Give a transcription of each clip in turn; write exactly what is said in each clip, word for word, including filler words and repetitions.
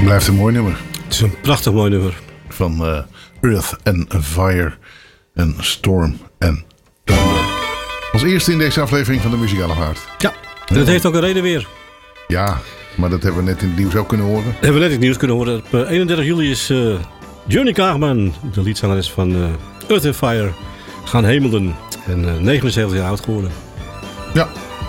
Blijft een mooi nummer. Het is een prachtig mooi nummer. Van uh, Earth and Fire en Storm and Thunder. Als eerste in deze aflevering van de Muzikale Vaart. Ja, en dat heeft ook een reden weer. Ja, maar dat hebben we net in het nieuws ook kunnen horen. Dat hebben we net in het nieuws kunnen horen. Op eenendertig juli is uh, Johnny Kaagman, de liedzangeres van uh, Earth and Fire, gaan hemelen. En uh, negenenzeventig jaar oud geworden. Ja.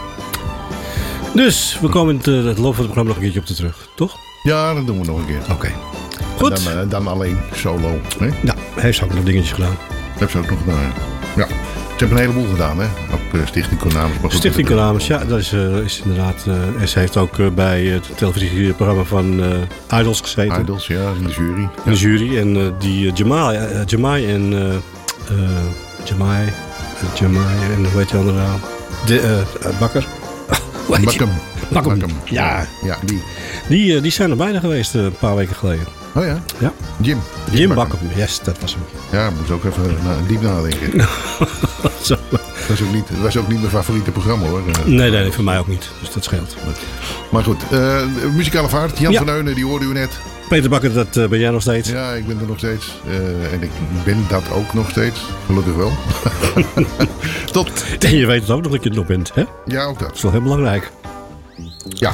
Dus we komen in het, het loop van het programma nog een keertje op te terug, toch? Ja, dat doen we nog een keer. Oké. Okay. Goed. Dan, uh, dan alleen solo. Hè? Ja, hij heeft ook nog dingetjes gedaan. Heeft ze ook nog gedaan, ja. Ze hebben een heleboel gedaan, hè? Ook uh, Stichting Konamis. Stichting Konamis, ja, dat is, uh, is inderdaad... Uh, en ze heeft ook uh, bij het televisieprogramma van uh, Idols gezeten. Idols, ja, in de jury. In ja. de jury. En uh, die uh, Jamai, uh, Jamai en... Uh, uh, Jamai, uh, Jamai en hoe heet die andere naam? De, uh, Bakker. Bakkum. Bakkum. Ja. Ja, die. Die, uh, die zijn er bijna geweest uh, een paar weken geleden. Oh ja? Ja. Jim. Jim, Jim Bakkum, yes, dat was hem. Ja, moet ook even na, diep nadenken. Zo. Dat was ook niet, dat was ook niet mijn favoriete programma, hoor. Nee, nee, voor mij ook niet. Dus dat scheelt. Maar goed, uh, Muzikale Vaart. Jan ja. van Heunen, die hoorde u net. Peter Bakker, dat uh, ben jij nog steeds? Ja, ik ben er nog steeds. Uh, en ik ben dat ook nog steeds. Gelukkig wel. Tot... En je weet het ook nog dat je het nog bent, hè? Ja, ook dat. Dat is wel heel belangrijk. Ja.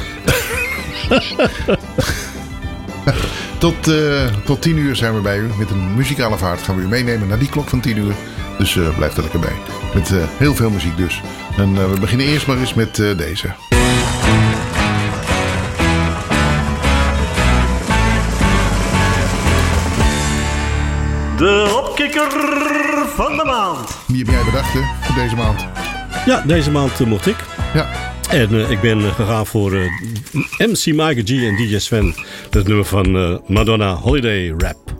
tot, uh, tot tien uur zijn we bij u. Met een Muzikale Vaart gaan we u meenemen naar die klok van tien uur. Dus uh, blijf er lekker bij. Met uh, heel veel muziek dus. En uh, we beginnen eerst maar eens met uh, deze. De opkikker van de maand. Die heb jij bedacht, hè, voor deze maand? Ja, deze maand uh, mocht ik. Ja. En uh, ik ben uh, gegaan voor uh, M C Mike G en D J Sven. Het nummer van uh, Madonna Holiday Rap.